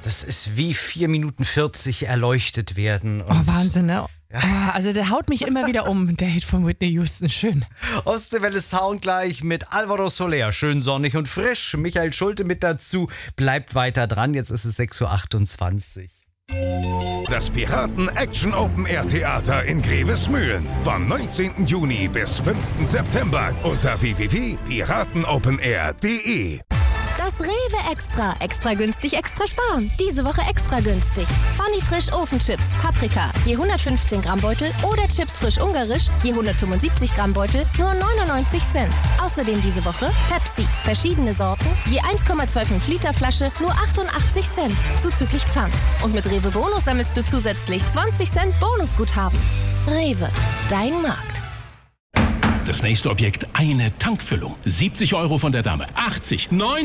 Das ist wie 4 Minuten 40 erleuchtet werden. Oh, Wahnsinn, ne? Ja. Oh, also der haut mich immer wieder um, der Hit von Whitney Houston. Schön. Ostwelle Sound gleich mit Alvaro Soler. Schön sonnig und frisch. Michael Schulte mit dazu. Bleibt weiter dran. Jetzt ist es 6.28 Uhr. Das Piraten Action Open Air Theater in Grevesmühlen. Vom 19. Juni bis 5. September unter www.piratenopenair.de. Das Rewe Extra. Extra günstig, extra sparen. Diese Woche extra günstig. Funny Frisch Ofenchips, Paprika, je 115 Gramm Beutel oder Chips frisch ungarisch, je 175 Gramm Beutel, nur 99 Cent. Außerdem diese Woche Pepsi, verschiedene Sorten, je 1,25 Liter Flasche, nur 88 Cent, zuzüglich Pfand. Und mit Rewe Bonus sammelst du zusätzlich 20 Cent Bonusguthaben. Rewe, dein Markt. Das nächste Objekt, eine Tankfüllung. 70 € von der Dame. 80, 90.